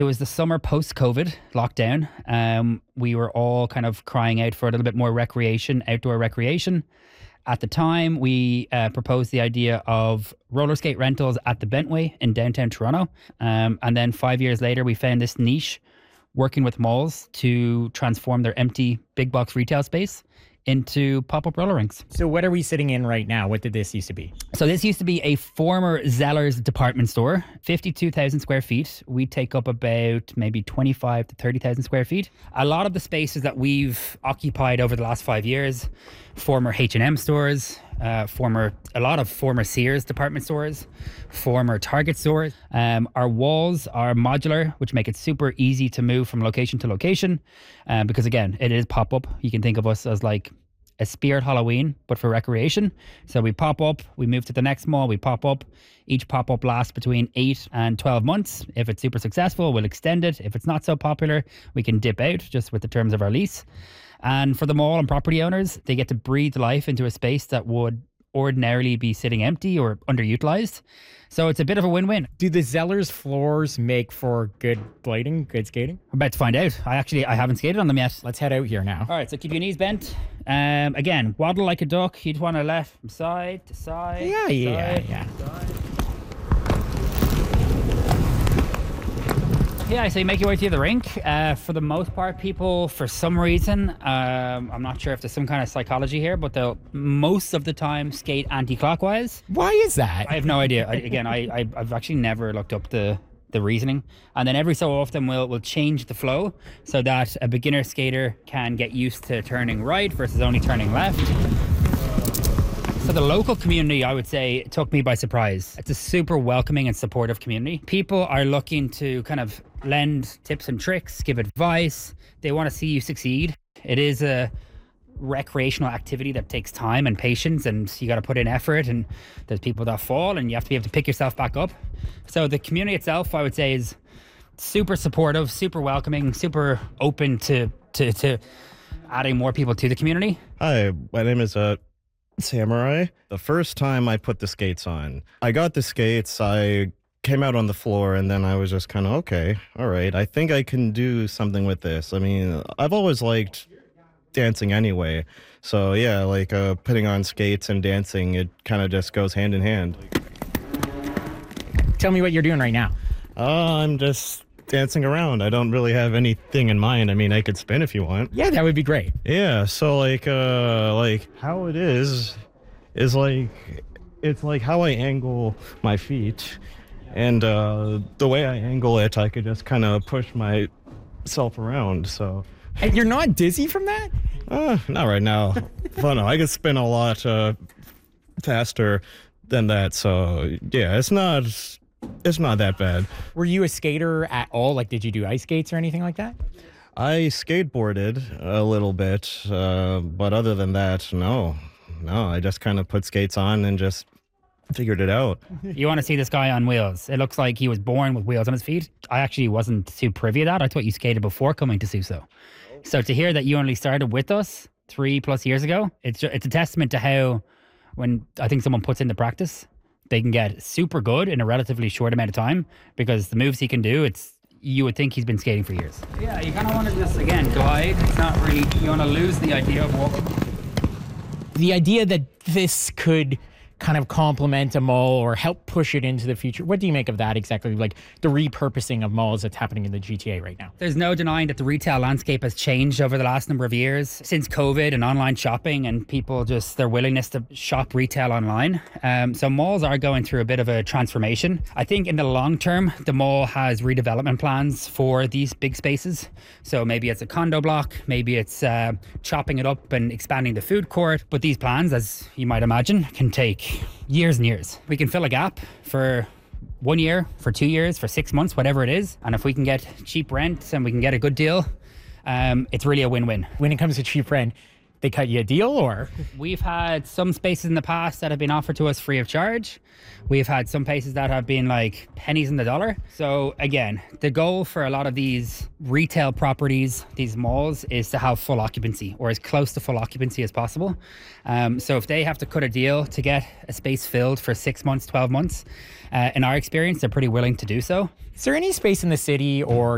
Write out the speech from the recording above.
It was the summer post-COVID lockdown. We were all kind of crying out for a little bit more recreation, outdoor recreation. At the time, we proposed the idea of roller skate rentals at the Bentway in downtown Toronto. And then 5 years later, we found this niche working with malls to transform their empty big box retail space into pop-up roller rinks. So what are we sitting in right now? What did this used to be? So this used to be a former Zellers department store, 52,000 square feet. We take up about maybe 25 to 30,000 square feet. A lot of the spaces that we've occupied over the last 5 years, former H&M stores, a lot of former Sears department stores, former Target stores. Our walls are modular, which make it super easy to move from location to location. Because again, it is pop-up. You can think of us as like a Spirit Halloween, but for recreation. So we pop up, we move to the next mall, we pop up. Each pop-up lasts between 8 and 12 months. If it's super successful, we'll extend it. If it's not so popular, we can dip out just with the terms of our lease. And for the mall and property owners, they get to breathe life into a space that would ordinarily be sitting empty or underutilized. So it's a bit of a win-win. Do the Zellers floors make for good blading, good skating? I'm about to find out. I haven't skated on them yet. Let's head out here now. All right, so keep your knees bent. Again, waddle like a duck. You'd want to left from side to side. Yeah. Yeah, so you make your way through the rink. For the most part, people, for some reason, I'm not sure if there's some kind of psychology here, but they'll most of the time skate anti-clockwise. Why is that? I have no idea. I've actually never looked up the reasoning. And then every so often we'll change the flow so that a beginner skater can get used to turning right versus only turning left. So the local community, I would say, took me by surprise. It's a super welcoming and supportive community. People are looking to kind of lend tips and tricks, give advice. They want to see you succeed. It is a recreational activity that takes time and patience, and you got to put in effort, and there's people that fall and you have to be able to pick yourself back up. So the community itself, I would say, is super supportive, super welcoming, super open to adding more people to the community. Hi, my name is Samurai. The first time I put the skates on, I got the skates, I came out on the floor, and then I was just kind of, okay, all right, I think I can do something with this. I mean, I've always liked dancing anyway. So yeah, like putting on skates and dancing, it kind of just goes hand in hand. Tell me what you're doing right now. I'm just dancing around. I don't really have anything in mind. I mean, I could spin if you want. Yeah, that would be great. Yeah, so like how it is like, it's like how I angle my feet, and the way I angle it, I could just kind of push myself around. So. And you're not dizzy from that? Not right now. Well, no, I could spin a lot faster than that. So yeah, it's not that bad. Were you a skater at all? Like, did you do ice skates or anything like that? I skateboarded a little bit, but other than that, no. I just kind of put skates on and just figured it out. You want to see this guy on wheels. It looks like he was born with wheels on his feet. I actually wasn't too privy to that. I thought you skated before coming to Suso. So to hear that you only started with us 3+ years ago, it's a testament to how, when I think someone puts into practice, they can get super good in a relatively short amount of time, because the moves he can do, you would think he's been skating for years. Yeah, you kind of want to just, again, glide. It's not really, you want to lose the idea of walking. The idea that this could kind of complement a mall or help push it into the future. What do you make of that exactly? Like the repurposing of malls that's happening in the GTA right now? There's no denying that the retail landscape has changed over the last number of years since COVID and online shopping, and people just their willingness to shop retail online. So malls are going through a bit of a transformation. I think in the long term, the mall has redevelopment plans for these big spaces. So maybe it's a condo block, maybe it's chopping it up and expanding the food court. But these plans, as you might imagine, can take years and years. We can fill a gap for 1 year, for 2 years, for 6 months, whatever it is. And if we can get cheap rent and we can get a good deal, it's really a win-win. When it comes to cheap rent, they cut you a deal, or? We've had some spaces in the past that have been offered to us free of charge. We've had some places that have been like pennies in the dollar. So again, the goal for a lot of these retail properties, these malls, is to have full occupancy or as close to full occupancy as possible. So if they have to cut a deal to get a space filled for 6 months, 12 months, in our experience, they're pretty willing to do so. Is there any space in the city or